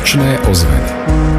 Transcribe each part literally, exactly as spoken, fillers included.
Ročné ozveny.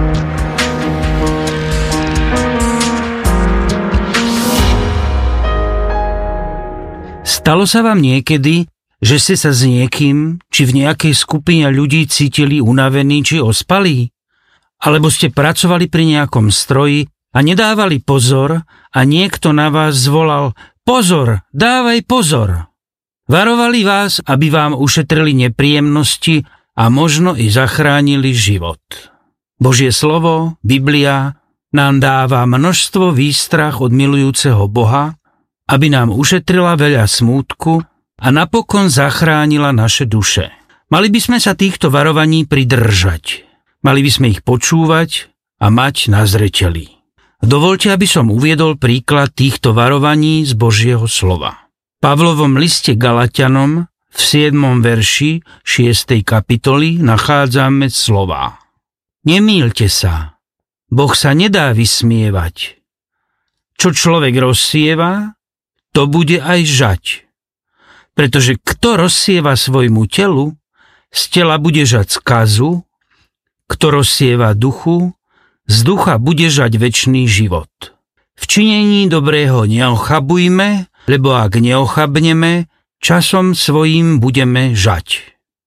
Stalo sa vám niekedy, že ste sa s niekým, či v nejakej skupine ľudí cítili unavení či ospalí? Alebo ste pracovali pri nejakom stroji a nedávali pozor a niekto na vás zvolal: pozor, dávaj pozor. Varovali vás, aby vám ušetrili nepríjemnosti a možno i zachránili život. Božie slovo, Biblia, nám dáva množstvo výstrah od milujúceho Boha, aby nám ušetrila veľa smútku a napokon zachránila naše duše. Mali by sme sa týchto varovaní pridržať. Mali by sme ich počúvať a mať na zreteli. Dovoľte, aby som uviedol príklad týchto varovaní z Božieho slova. V Pavlovom liste Galatianom v siedmom verši šiestej kapitoly nachádzame slová: Nemýlte sa, Boh sa nedá vysmievať. Čo človek rozsieva, to bude aj žať. Pretože kto rozsieva svojmu telu, z tela bude žať skazu, kto rozsieva duchu, z ducha bude žať večný život. V činení dobrého neochabujme, lebo ak neochabneme, časom svojím budeme žať.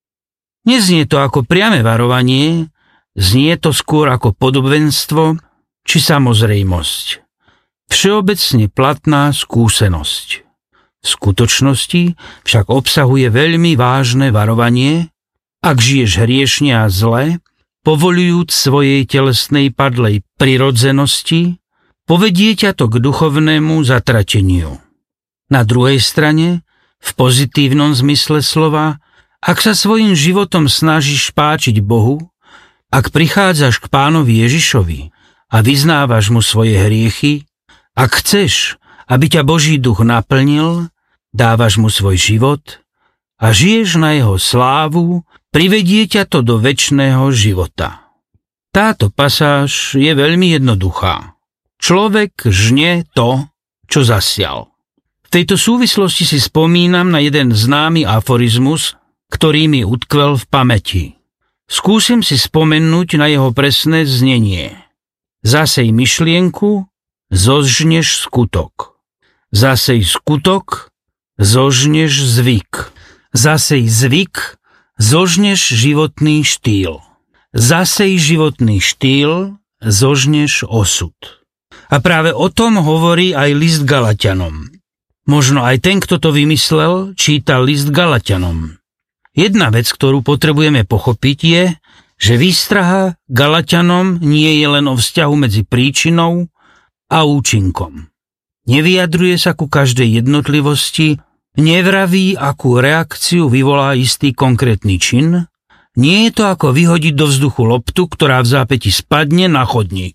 Neznie to ako priame varovanie, znie to skôr ako podobenstvo či samozrejmosť. Všeobecne platná skúsenosť. V skutočnosti však obsahuje veľmi vážne varovanie, ak žiješ hriešne a zle, povoľujúc svojej telesnej padlej prirodzenosti, povedie ťa to k duchovnému zatrateniu. Na druhej strane, v pozitívnom zmysle slova, ak sa svojím životom snažíš páčiť Bohu, ak prichádzaš k Pánovi Ježišovi a vyznávaš mu svoje hriechy, ak chceš, aby ťa Boží duch naplnil, dávaš mu svoj život a žiješ na jeho slávu, privedie ťa to do večného života. Táto pasáž je veľmi jednoduchá. Človek žne to, čo zasial. V tejto súvislosti si spomínam na jeden známy aforizmus, ktorý mi utkvel v pamäti. Skúsim si spomenúť na jeho presné znenie. Zasej myšlienku, zožneš skutok. Zasej skutok, zožneš zvyk. Zasej zvyk, zožneš životný štýl. Zasej životný štýl, zožneš osud. A práve o tom hovorí aj list Galatianom. Možno aj ten, kto to vymyslel, čítal list Galatianom. Jedna vec, ktorú potrebujeme pochopiť, je, že výstraha Galatianom nie je len o vzťahu medzi príčinou a účinkom. Nevyjadruje sa ku každej jednotlivosti, nevraví, akú reakciu vyvolá istý konkrétny čin, nie je to ako vyhodiť do vzduchu loptu, ktorá v zápäti spadne na chodník.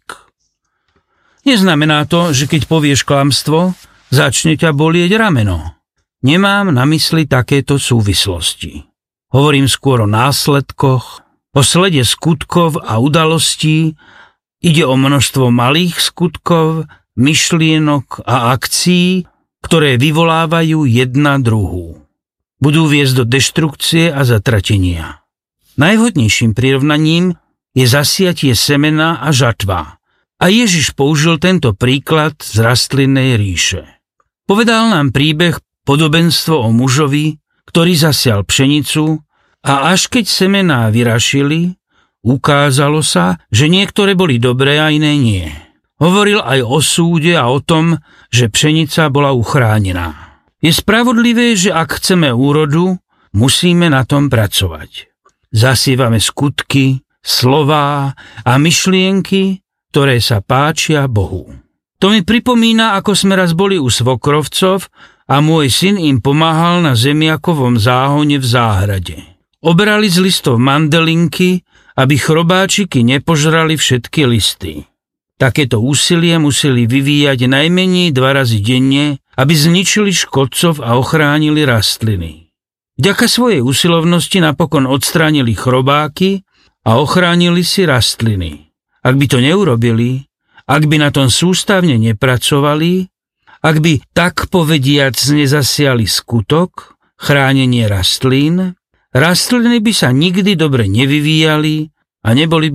Neznamená to, že keď povieš klamstvo, začne ťa bolieť rameno. Nemám na mysli takéto súvislosti. Hovorím skôr o následkoch, o slede skutkov a udalostí. Ide o množstvo malých skutkov, myšlienok a akcií, ktoré vyvolávajú jedna druhú. Budú viesť do deštrukcie a zatratenia. Najvhodnejším prirovnaním je zasiatie semena a žatva. A Ježiš použil tento príklad z rastlinnej ríše. Povedal nám príbeh, podobenstvo o mužovi, ktorý zasial pšenicu a až keď semená vyrašili, ukázalo sa, že niektoré boli dobré a iné nie. Hovoril aj o súde a o tom, že pšenica bola uchránená. Je spravodlivé, že ak chceme úrodu, musíme na tom pracovať. Zasievame skutky, slová a myšlienky, ktoré sa páčia Bohu. To mi pripomína, ako sme raz boli u svokrovcov a môj syn im pomáhal na zemiakovom záhone v záhrade. Obrali z listov mandelinky, aby chrobáčiky nepožrali všetky listy. Takéto úsilie museli vyvíjať najmenej dva razy denne, aby zničili škodcov a ochránili rastliny. Vďaka svojej usilovnosti napokon odstránili chrobáky a ochránili si rastliny. Ak by to neurobili, ak by na tom sústavne nepracovali, ak by tak povediac nezasiali skutok, chránenie rastlín, rastliny by sa nikdy dobre nevyvíjali a neboli